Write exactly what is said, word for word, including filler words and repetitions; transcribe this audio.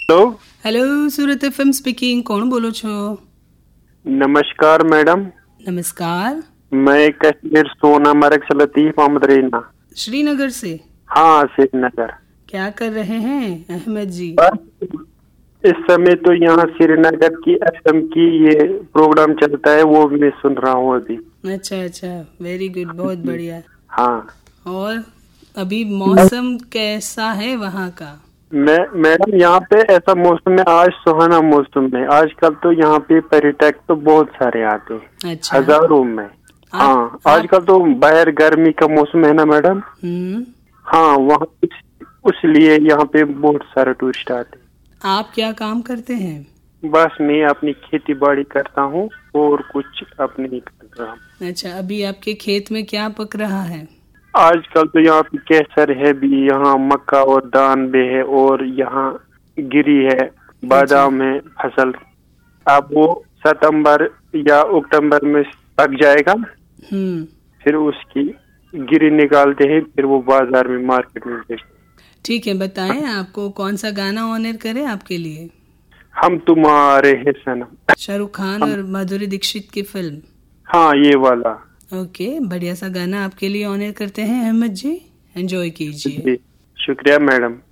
Hello hello Surat FM speaking કોણ બોલો છો? नमस्कार मैडम, नमस्कार। मैं कश्मीर सोनामर्ग से लतीफ मोहम्मद रैना। श्रीनगर से? हाँ, श्रीनगर। क्या कर रहे हैं अहमद जी? बस इस समय तो यहाँ श्रीनगर की एफएम की ये प्रोग्राम चलता है, वो भी मैं सुन रहा हूँ अभी। अच्छा अच्छा, वेरी गुड, बहुत बढ़िया। हाँ, और अभी मौसम कैसा है वहाँ का? मैं मैडम यहाँ पे ऐसा मौसम है, आज सुहाना मौसम है। आजकल तो यहाँ पे पर्यटक तो बहुत सारे आते हैं, अच्छा। हजारों में। आप, हाँ, आप, आजकल तो बाहर गर्मी का मौसम है ना मैडम। हम्म, हाँ, वहाँ उसलिए यहाँ पे बहुत सारे टूरिस्ट आते हैं। आप क्या काम करते हैं? बस मैं अपनी खेती बाड़ी करता हूँ और कुछ अपने नहीं कर रहा हूँ। अच्छा, अभी आपके खेत में क्या पक रहा है? आजकल तो यहाँ पे केसर है भी, यहाँ मक्का और धान भी है, और यहाँ गिरी है, बादाम है फसल। अब वो सितंबर या अक्टूबर में पक जाएगा, हम्म, फिर उसकी गिरी निकालते हैं, फिर वो बाजार में मार्केट में बेचते हैं। ठीक है, बताएं आपको कौन सा गाना ऑनर करें आपके लिए? हम तुम्हारे हैं सनम, शाहरुख खान और माधुरी दीक्षित की फिल्म। हाँ ये वाला। ओके, बढ़िया सा गाना आपके लिए ऑनर करते हैं अहमद जी, एंजॉय कीजिए। जी, शुक्रिया मैडम।